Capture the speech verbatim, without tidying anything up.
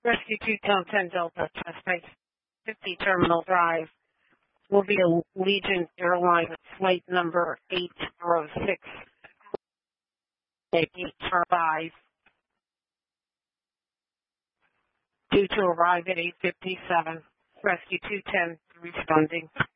Rescue two ten Delta, Space fifty Terminal Drive, will be a Legion Airlines flight number eight zero six eight five, due to arrive at eight fifty-seven. Rescue two ten responding.